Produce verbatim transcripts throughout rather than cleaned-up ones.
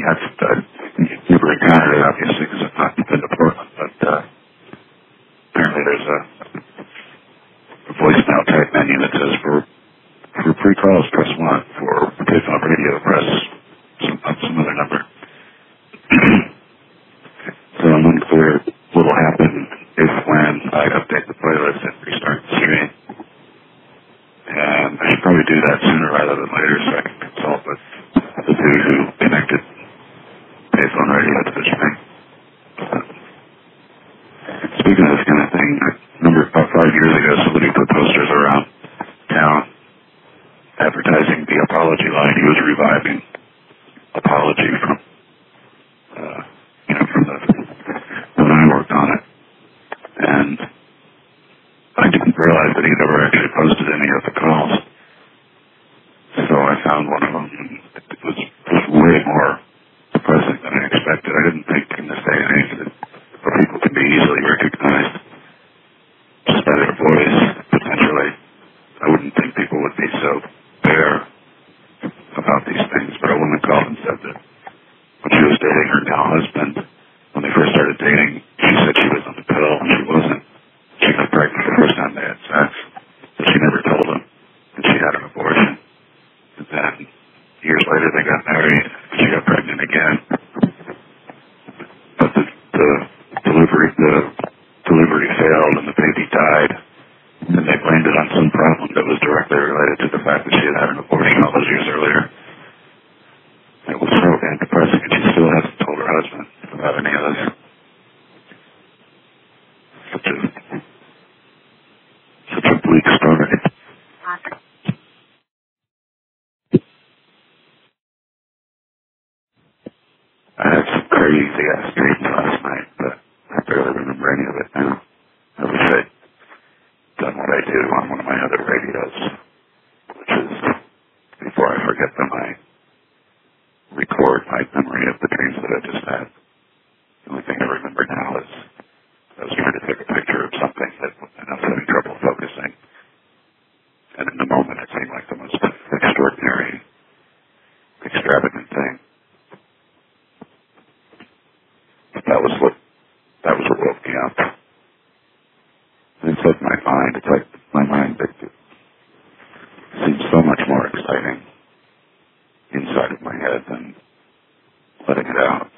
I've uh, never encountered it, obviously, because I've not been to Portland, but uh, apparently there's a, a voicemail type menu that says for for free calls, press one. For payphone radio, press some, some other number. So I'm unclear what will happen if when I update the playlist and restart the stream. And I should probably do that sooner rather than later so I can consult with the dude who connected payphone radio to the stream. But speaking of this kind of thing, I remember about five years ago somebody put posters around town advertising the Apology line. He was reviving Apology from, uh, you know, from the, when I worked on it. And I didn't realize that he'd ever actually posted any of the calls. So I found one of them, and it was, it was way more depressing than I expected. I didn't think in this day and age that people can be easily recognized just by their voice, potentially. I wouldn't think people would be so bare about these things, but a woman called and said that when she was dating her now husband, when they first started dating, she said she was on the pill, and she wasn't. She got pregnant the first time they had sex, but she never told him that she had an abortion. And then, years later, they got married, and she got pregnant again. But the, the delivery, the delivery failed, and the baby died. And they blamed it on some problem that was directly related to the fact that she had had an abortion all those years earlier. It was so damn depressing, and she still hasn't told her husband about any of this. Such a, such a bleak story. I had some crazy ass dreams last night, but I barely remember any of it now. I wish I'd done what I do on one of my other radios, which is, before I forget them, I record my memory of the dreams that I just had. The only thing I remember now is I was trying to take a picture of something that, and I was having trouble focusing. And in the moment, it seemed like the most extraordinary, extravagant thing. But that was what, that was what woke me up. And it's like my mind, it's like my mind that seems so much more exciting inside of my head than letting it out.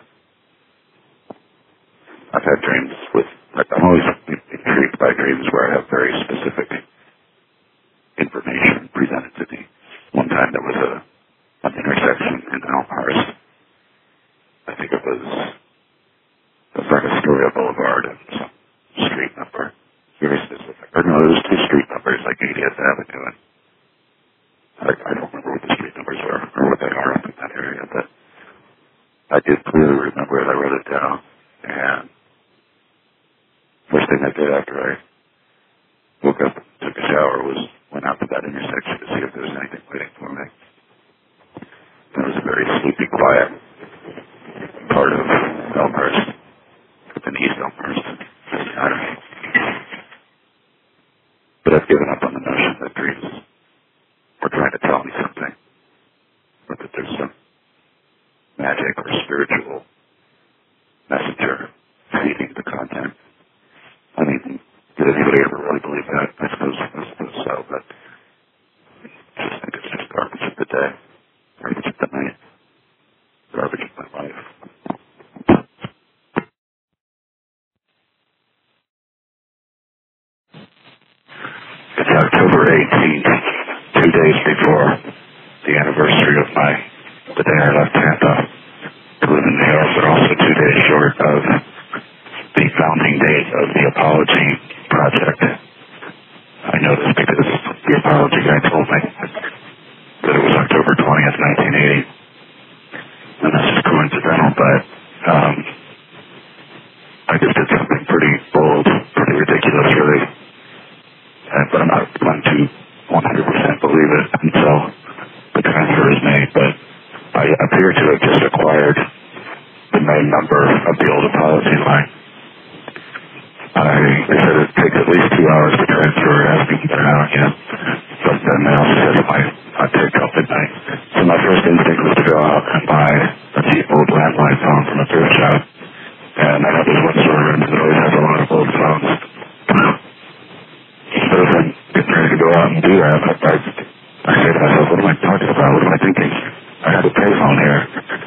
I've had dreams with, like, I'm always intrigued by dreams where I have very specific information presented to me. One time there was a an intersection in Elmhurst. I think it was, it was like Astoria Boulevard and some street number. Very specific. Or no, there was two street numbers, like eightieth Avenue, and I, I don't remember what the street numbers are, or what they are up in that area, but I did clearly remember it. I wrote it down, and first thing I did after I woke up and took a shower was went out to that intersection to see if there was anything waiting for me. There was a very sleepy, quiet part of Elmhurst, up in East Elmhurst. I don't know. But I've given up on the notion that dreams were trying to tell me something, or that there's some magic or spiritual messenger feeding the content. I mean, did anybody ever really believe that? I suppose, I suppose so, but I just think it's just garbage of the day, garbage of the night, garbage of my life. It's October eighteenth, two days before the anniversary of my, the day I left Tampa to live in New York, but also two days short of the founding date of the Apology Project. I know this because the Apology guy told me that it was October twentieth, nineteen eighty. And that's just coincidental, but um, I just did something pretty bold, pretty ridiculous, really. Uh, but I'm not going to one hundred percent believe it until the transfer is made. But I appear to have just acquired the main number of the old Apology line. I, they said it takes at least two hours to transfer, asking if they're out yet. But then they also said it might not take till midnight. So my first instinct was to go out and buy a cheap old landline phone from a thrift shop. And I have this one store in Renton that always has a lot of old phones. So as I'm getting ready to go out and do that, I, I, I say to myself, what am I talking about? What am I thinking? I had a payphone here.